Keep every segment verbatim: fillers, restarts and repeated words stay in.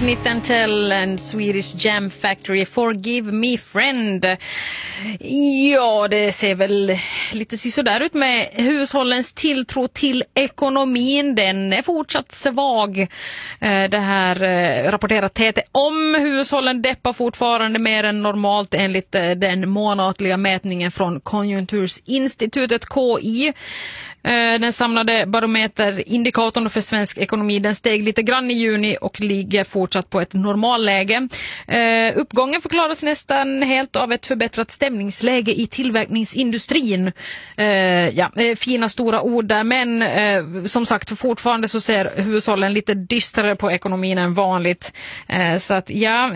Smith and Tell and Swedish Jam Factory, Forgive Me Friend. Ja, det ser väl lite sådär ut med hushållens tilltro till ekonomin. Den är fortsatt svag. Det här rapporterar T T om. Hushållen deppar fortfarande mer än normalt enligt den månatliga mätningen från Konjunkturinstitutet K I. Den samlade barometerindikatorn för svensk ekonomi, den steg lite grann i juni och ligger fortsatt på ett normalläge. Uppgången förklaras nästan helt av ett förbättrat stämningsläge i tillverkningsindustrin. Ja, fina stora ord där, men som sagt fortfarande så ser hushållen lite dystrare på ekonomin än vanligt. Så att ja,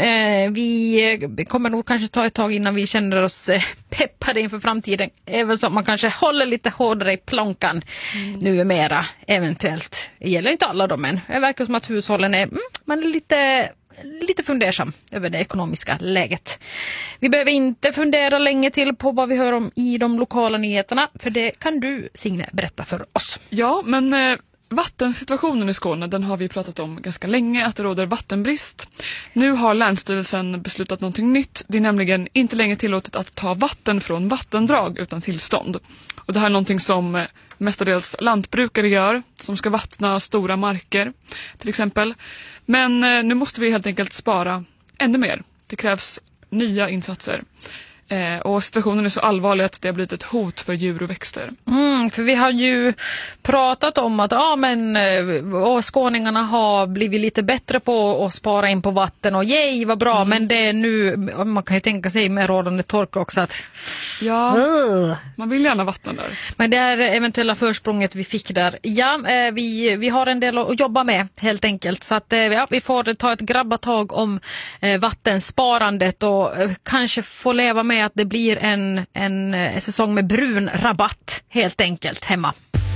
vi kommer nog kanske ta ett tag innan vi känner oss peppade inför framtiden. Även så att man kanske håller lite hårdare i plånkan mm. nu är mera eventuellt. Det gäller inte alla dem, men det verkar som att hushållen är, mm, man är lite, lite fundersam över det ekonomiska läget. Vi behöver inte fundera länge till på vad vi hör om i de lokala nyheterna, för det kan du, Signe, berätta för oss. Ja, men eh, vattensituationen i Skåne, den har vi pratat om ganska länge, att det råder vattenbrist. Nu har Länsstyrelsen beslutat någonting nytt. Det är nämligen inte längre tillåtet att ta vatten från vattendrag utan tillstånd. Och det här är någonting som mestadels lantbrukare gör, som ska vattna stora marker till exempel. Men nu måste vi helt enkelt spara ännu mer. Det krävs nya insatser. Eh, och situationen är så allvarlig att det har blivit ett hot för djur och växter. Mm, för vi har ju pratat om att ja, men, och skåningarna har blivit lite bättre på att spara in på vatten och yay, vad bra, mm. men det är nu, man kan ju tänka sig med rådande torka också att ja, uh. man vill gärna vatten där. Men det här eventuella försprånget vi fick där, ja, eh, vi, vi har en del att jobba med helt enkelt, så att eh, ja, vi får ta ett grabbatag om eh, vattensparandet och eh, kanske få leva med att det blir en, en, en säsong med brun rabatt helt enkelt hemma.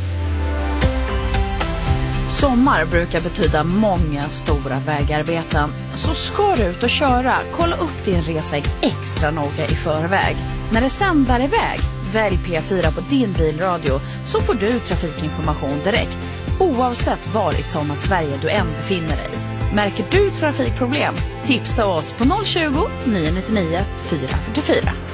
Sommar brukar betyda många stora vägarbeten. Så ska du ut och köra, kolla upp din resväg extra noga i förväg. När det sen bär iväg, välj P fyra på din bilradio så får du trafikinformation direkt. Oavsett var i Sommarsverige du än befinner dig. Märker du trafikproblem? Tipsa oss på noll tjugo, nio nio nio, fyra fyra fyra.